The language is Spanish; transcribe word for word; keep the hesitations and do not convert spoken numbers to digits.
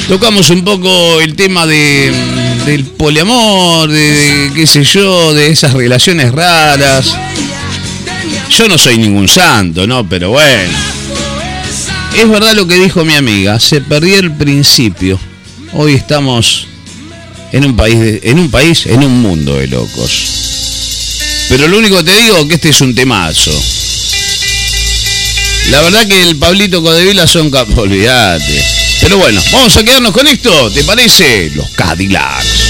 Tocamos un poco el tema de, del poliamor, de, de qué sé yo, de esas relaciones raras. Yo no soy ningún santo, ¿no? Pero bueno. Es verdad lo que dijo mi amiga, se perdió el principio. Hoy estamos en un país, de, en un país, en un mundo de locos. Pero lo único que te digo es que este es un temazo. La verdad que el Pablito Codevila son capos, olvídate. Pero bueno, vamos a quedarnos con esto, ¿te parece? Los Cadillacs.